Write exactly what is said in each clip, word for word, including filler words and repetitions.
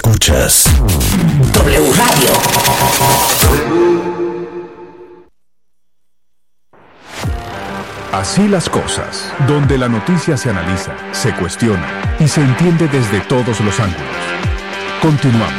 Escuchas W Radio. Así las cosas, donde la noticia se analiza, se cuestiona y se entiende desde todos los ángulos. Continuamos.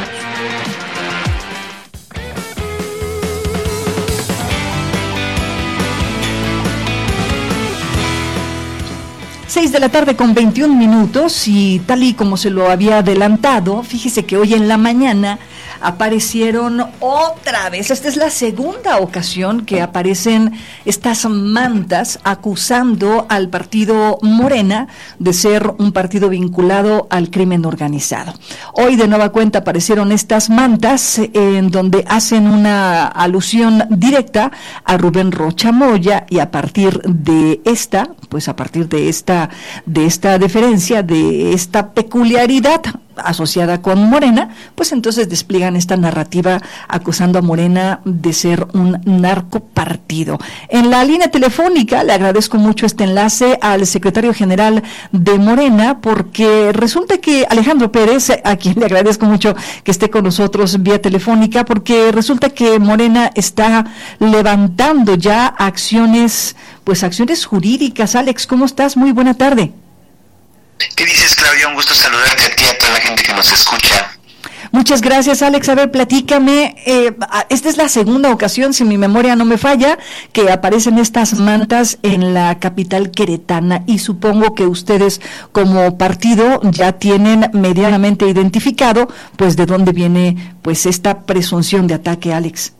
Seis de la tarde con veintiún minutos y tal y como se lo había adelantado, fíjese que hoy en la mañana aparecieron otra vez, esta es la segunda ocasión que aparecen estas mantas acusando al partido Morena de ser un partido vinculado al crimen organizado. Hoy de nueva cuenta aparecieron estas mantas en donde hacen una alusión directa a Rubén Rocha Moya y a partir de esta, pues a partir de esta, de esta deferencia, de esta peculiaridad asociada con Morena, pues entonces despliegan esta narrativa acusando a Morena de ser un narcopartido. En la línea telefónica le agradezco mucho este enlace al secretario general de Morena, porque resulta que Alejandro Pérez, a quien le agradezco mucho que esté con nosotros vía telefónica, porque resulta que Morena está levantando ya acciones, pues acciones jurídicas. Alex, ¿cómo estás? Muy buena tarde. ¿Qué dices, Claudia? Un gusto saludarte a ti y a toda la gente que nos escucha. Muchas gracias, Alex. A ver, platícame, eh, esta es la segunda ocasión, si mi memoria no me falla, que aparecen estas mantas en la capital queretana, y supongo que ustedes como partido ya tienen medianamente identificado pues de dónde viene pues esta presunción de ataque, Alex.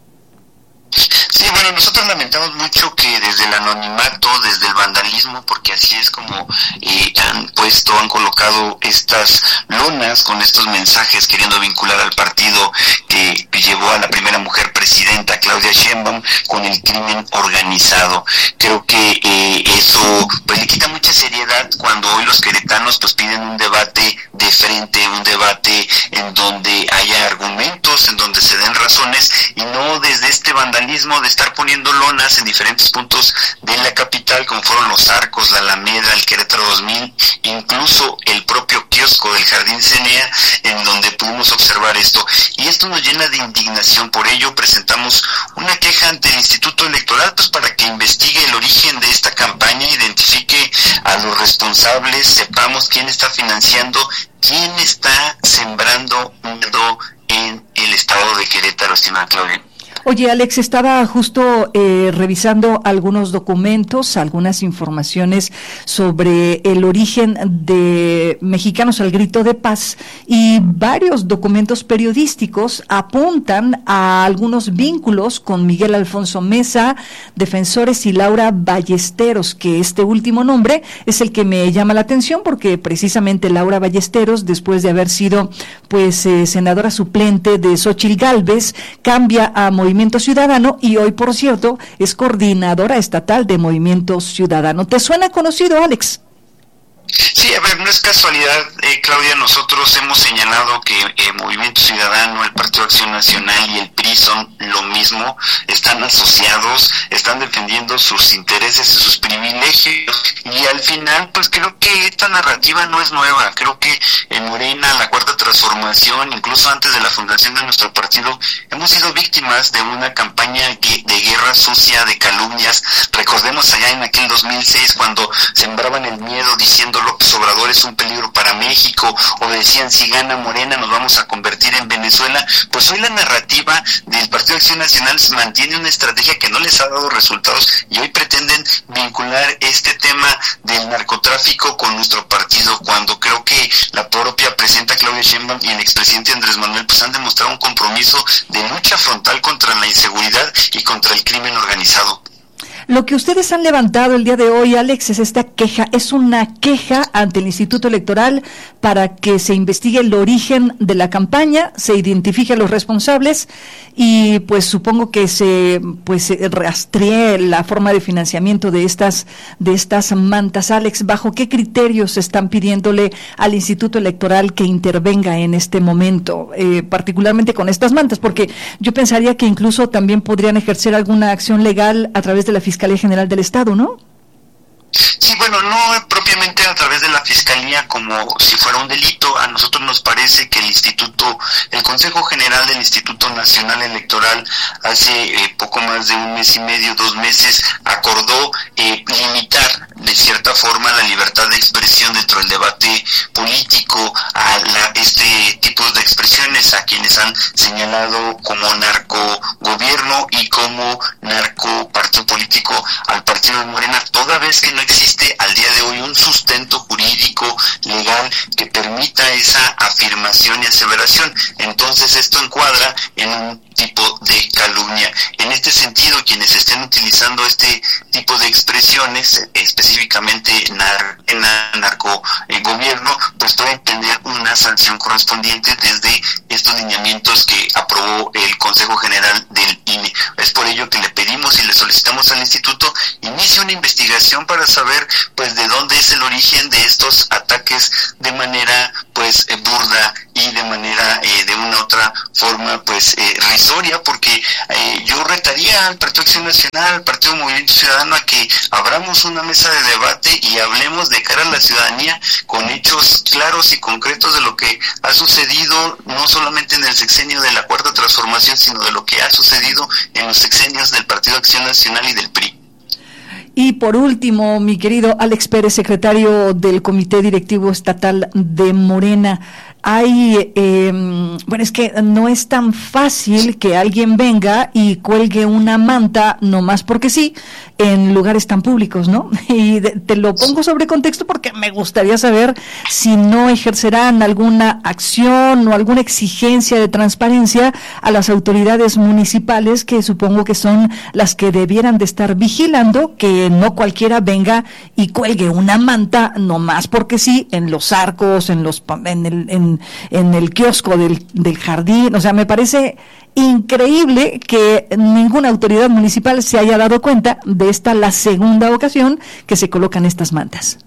Sí, bueno, nosotros lamentamos mucho que desde el anonimato, desde el vandalismo, porque así es como eh, han puesto, han colocado estas lonas con estos mensajes queriendo vincular al partido que llevó a la primera mujer presidenta, Claudia Sheinbaum, con el crimen organizado. Creo que eh, eso pues le quita mucha seriedad cuando hoy los queretanos pues piden un debate de frente, un debate en donde haya argumentos, en donde se den razones, y no desde este vandalismo de estar poniendo lonas en diferentes puntos de la capital, como fueron los Arcos, la Alameda, el Querétaro dos mil, incluso el propio kiosco del Jardín Cenea, en donde pudimos observar esto. Y esto nos llena de indignación. Por ello presentamos una queja ante el Instituto Electoral, pues para que investigue el origen de esta campaña, identifique a los responsables, sepamos quién está financiando, quién está sembrando miedo en el estado de Querétaro, estimada Claudia. Oye, Alex, estaba justo eh, revisando algunos documentos, algunas informaciones sobre el origen de Mexicanos al Grito de Paz, y varios documentos periodísticos apuntan a algunos vínculos con Miguel Alfonso Meza, Defensores y Laura Ballesteros, que este último nombre es el que me llama la atención, porque precisamente Laura Ballesteros, después de haber sido pues eh, senadora suplente de Xóchitl Gálvez, cambia a Movimiento Ciudadano y hoy, por cierto, es coordinadora estatal de Movimiento Ciudadano. ¿Te suena conocido, Alex? Sí, a ver, no es casualidad, eh, Claudia, nosotros hemos señalado que eh, Movimiento Ciudadano, el Partido Acción Nacional y el P R I son lo mismo, están asociados, están defendiendo sus intereses y sus privilegios, y al final, pues creo que esta narrativa no es nueva. Creo que en Morena, la Cuarta Transformación, incluso antes de la fundación de nuestro partido, hemos sido víctimas de una campaña de guerra sucia, de calumnias. Recordemos allá en aquel dos mil seis, cuando sembraban el miedo diciendo López Obrador es un peligro para México, o decían si gana Morena nos vamos a convertir en Venezuela. Pues hoy la narrativa del Partido de Acción Nacional mantiene una estrategia que no les ha dado resultados, y hoy pretenden vincular este tema del narcotráfico con nuestro partido, cuando creo que la propia presidenta Claudia Sheinbaum y el expresidente Andrés Manuel pues han demostrado un compromiso de lucha frontal contra la inseguridad y contra el crimen organizado. Lo que ustedes han levantado el día de hoy, Alex, es esta queja, es una queja ante el Instituto Electoral para que se investigue el origen de la campaña, se identifique a los responsables y pues supongo que se pues se rastree la forma de financiamiento de estas de estas mantas. Alex, ¿bajo qué criterios están pidiéndole al Instituto Electoral que intervenga en este momento, eh, particularmente con estas mantas? Porque yo pensaría que incluso también podrían ejercer alguna acción legal a través de la Fiscalía General del Estado, ¿no? Sí, bueno, no propiamente a través de la Fiscalía como si fuera un delito. A nosotros nos parece que el Instituto instituto, el Consejo General del Instituto Nacional Electoral hace eh, poco más de un mes y medio, dos meses, acordó eh, limitar de cierta forma la libertad de expresión dentro del debate político a la, este tipo de expresiones a quienes han señalado como narcogobierno y como narcopartido político al partido de Morena, toda vez que no existe al día de hoy un sustento jurídico legal que permita esa afirmación y aseveración. Entonces esto encuadra en un tipo de calumnia. En este sentido, quienes estén utilizando este tipo de expresiones, específicamente nar, narco eh, gobierno, pues pueden tener una sanción correspondiente desde estos lineamientos que aprobó el Consejo General del I N E. Es por ello que le pedimos y le solicitamos al instituto inicie una investigación para saber pues de dónde es el origen de estos ataques de manera pues eh, burda y de manera eh, de una otra forma pues eh, risoria, porque eh, yo retaría al Partido Acción Nacional, al Partido Movimiento Ciudadano a que abramos una mesa de debate y hablemos de cara a la ciudadanía con hechos claros y concretos de lo que ha sucedido no solamente en el sexenio de la Cuarta Transformación, sino de lo que ha sucedido en los sexenios del Partido Acción Nacional y del P R I. Y por último, mi querido Alex Pérez, secretario del Comité Directivo Estatal de Morena, hay, eh, bueno, es que no es tan fácil que alguien venga y cuelgue una manta, nomás porque sí, en lugares tan públicos, ¿no? Y de, te lo pongo sobre contexto porque me gustaría saber si no ejercerán alguna acción o alguna exigencia de transparencia a las autoridades municipales, que supongo que son las que debieran de estar vigilando que no cualquiera venga y cuelgue una manta, nomás porque sí, en los arcos, en los en el en, en el kiosco del, del jardín. O sea, me parece increíble que ninguna autoridad municipal se haya dado cuenta de esta la segunda ocasión que se colocan estas mantas.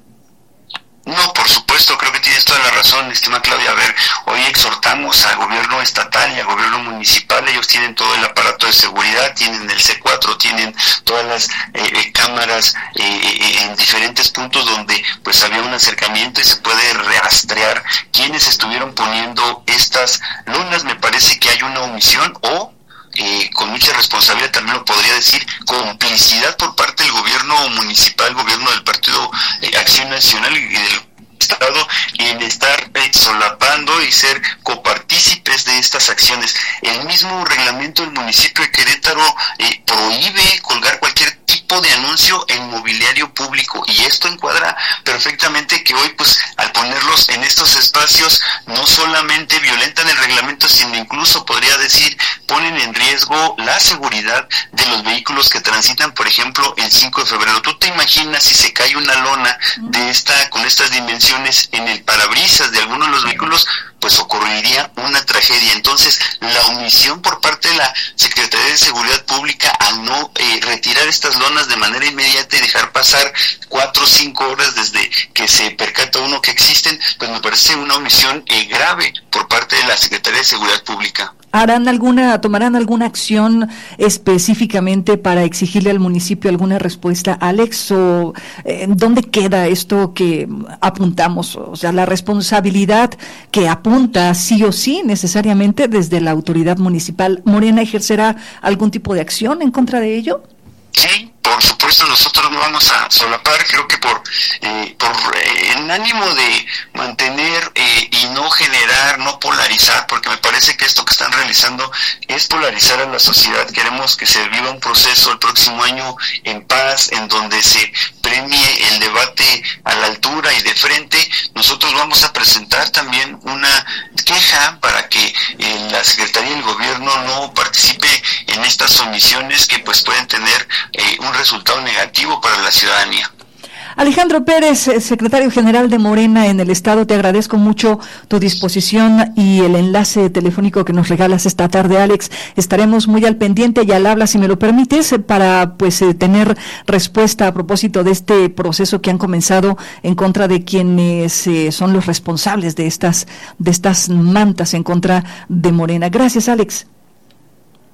No, por supuesto, creo que tienes toda la razón, estimada Claudia. A ver, hoy exhortamos al gobierno estatal y al gobierno municipal. Ellos tienen todo el aparato de seguridad, tienen el C cuatro, tienen todas las eh, cámaras eh, en diferentes puntos donde pues había un acercamiento y se puede rastrear quiénes estuvieron poniendo estas lonas. Me parece que hay una omisión o Eh, con mucha responsabilidad, también lo podría decir, complicidad por parte del gobierno municipal, gobierno del Partido eh, Acción Nacional y del Estado, en estar eh, solapando y ser copartícipes de estas acciones. El mismo reglamento del municipio de Querétaro eh, prohíbe colgar cualquier tipo de anuncio en mobiliario público, y esto encuadra perfectamente que hoy pues al ponerlos en estos espacios no solamente violentan el reglamento, sino incluso podría decir ponen en riesgo la seguridad de los vehículos que transitan, por ejemplo, el cinco de febrero. ¿Tú te imaginas si se cae una lona de esta con estas dimensiones en el parabrisas de alguno de los vehículos? Pues ocurriría una tragedia. Entonces, la omisión por parte de la Secretaría de Seguridad Pública al no eh, retirar estas lonas de manera inmediata y dejar pasar cuatro o cinco horas desde que se percata uno que existen, pues me parece una omisión eh, grave por parte de la Secretaría de Seguridad Pública. ¿Harán alguna, tomarán alguna acción específicamente para exigirle al municipio alguna respuesta, Alex? ¿O eh, dónde queda esto que apuntamos? O sea, la responsabilidad que apunta sí o sí necesariamente desde la autoridad municipal. ¿Morena ejercerá algún tipo de acción en contra de ello? Sí, por supuesto, nosotros no vamos a solapar, creo que por eh, por eh, en ánimo de mantener eh, y no generar, no polarizar, porque me parece que esto que están realizando es polarizar a la sociedad. Queremos que se viva un proceso el próximo año en paz, en donde se premie el debate a la altura y de frente. Nosotros vamos a presentar también una queja para que eh, la Secretaría del Gobierno no participe en estas omisiones que pues pueden tener eh, un resultado negativo para la ciudadanía. Alejandro Pérez, secretario general de Morena en el Estado, te agradezco mucho tu disposición y el enlace telefónico que nos regalas esta tarde, Alex. Estaremos muy al pendiente y al habla, si me lo permites, para pues eh, tener respuesta a propósito de este proceso que han comenzado en contra de quienes eh, son los responsables de estas de estas mantas en contra de Morena. Gracias, Alex.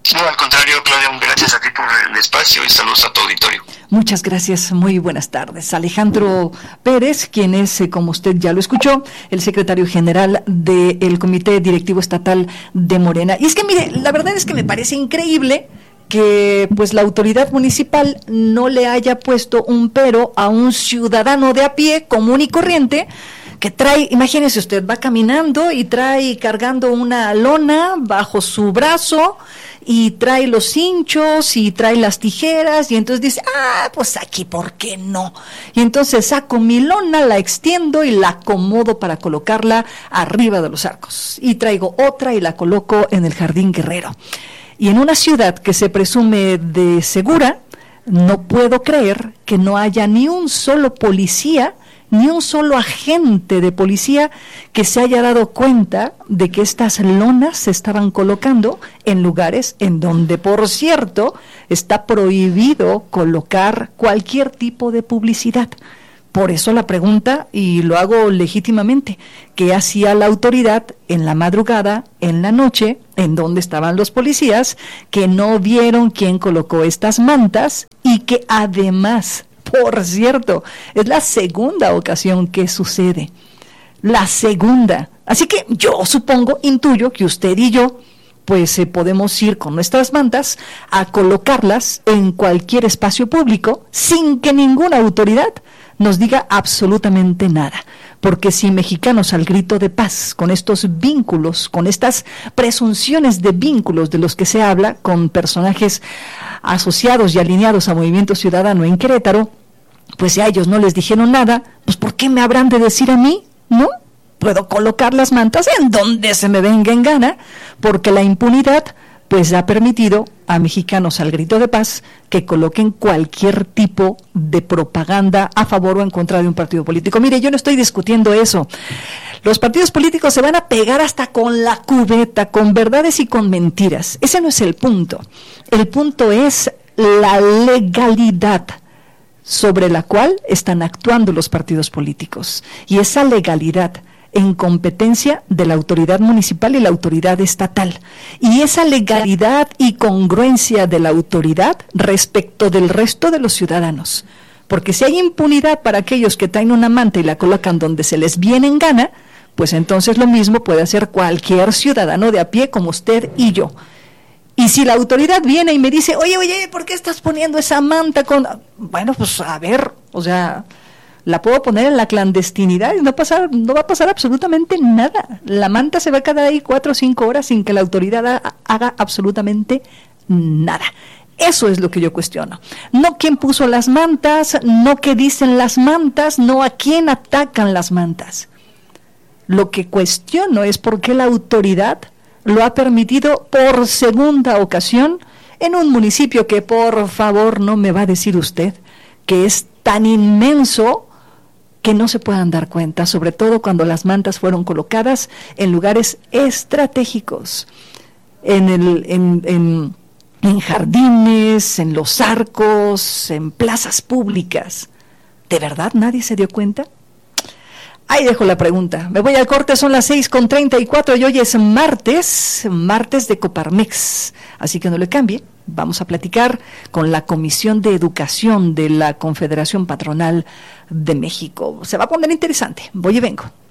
No, al contrario, Claudia, gracias a ti por el espacio y saludos a tu auditorio. Muchas gracias, muy buenas tardes. Alejandro Pérez, quien es, eh, como usted ya lo escuchó, el secretario general del Comité Directivo Estatal de Morena. Y es que, mire, la verdad es que me parece increíble que pues la autoridad municipal no le haya puesto un pero a un ciudadano de a pie, común y corriente, que trae, imagínese usted, va caminando y trae cargando una lona bajo su brazo y trae los cinchos y trae las tijeras y entonces dice, ah, pues aquí, ¿por qué no? Y entonces saco mi lona, la extiendo y la acomodo para colocarla arriba de los arcos. Y traigo otra y la coloco en el Jardín Guerrero. Y en una ciudad que se presume de segura, no puedo creer que no haya ni un solo policía, ni un solo agente de policía que se haya dado cuenta de que estas lonas se estaban colocando en lugares en donde, por cierto, está prohibido colocar cualquier tipo de publicidad. Por eso la pregunta, y lo hago legítimamente, ¿qué hacía la autoridad en la madrugada, en la noche, en donde estaban los policías, que no vieron quién colocó estas mantas y que además, por cierto, es la segunda ocasión que sucede? La segunda. Así que yo supongo, intuyo que usted y yo, pues eh, podemos ir con nuestras mantas a colocarlas en cualquier espacio público sin que ninguna autoridad nos diga absolutamente nada, porque si Mexicanos al Grito de Paz, con estos vínculos, con estas presunciones de vínculos de los que se habla, con personajes asociados y alineados a Movimiento Ciudadano en Querétaro, pues si a ellos no les dijeron nada, pues ¿por qué me habrán de decir a mí? ¿No? Puedo colocar las mantas en donde se me venga en gana, porque la impunidad pues ha permitido a Mexicanos al Grito de Paz que coloquen cualquier tipo de propaganda a favor o en contra de un partido político. Mire, yo no estoy discutiendo eso. Los partidos políticos se van a pegar hasta con la cubeta, con verdades y con mentiras. Ese no es el punto. El punto es la legalidad sobre la cual están actuando los partidos políticos. Y esa legalidad en competencia de la autoridad municipal y la autoridad estatal. Y esa legalidad y congruencia de la autoridad respecto del resto de los ciudadanos. Porque si hay impunidad para aquellos que traen una manta y la colocan donde se les viene en gana, pues entonces lo mismo puede hacer cualquier ciudadano de a pie como usted y yo. Y si la autoridad viene y me dice, oye, oye, ¿por qué estás poniendo esa manta con...? Bueno, pues a ver, o sea... la puedo poner en la clandestinidad y no pasar, no va a pasar absolutamente nada. La manta se va a quedar ahí cuatro o cinco horas sin que la autoridad ha, haga absolutamente nada. Eso es lo que yo cuestiono. No quién puso las mantas, no qué dicen las mantas, no a quién atacan las mantas. Lo que cuestiono es por qué la autoridad lo ha permitido por segunda ocasión en un municipio que, por favor, no me va a decir usted que es tan inmenso que no se puedan dar cuenta, sobre todo cuando las mantas fueron colocadas en lugares estratégicos, en, el, en, en, en jardines, en los arcos, en plazas públicas. ¿De verdad nadie se dio cuenta? Ahí dejo la pregunta. Me voy al corte, son las seis con treinta y cuatro y hoy es martes, martes de Coparmex. Así que no le cambie. Vamos a platicar con la Comisión de Educación de la Confederación Patronal de México. Se va a poner interesante. Voy y vengo.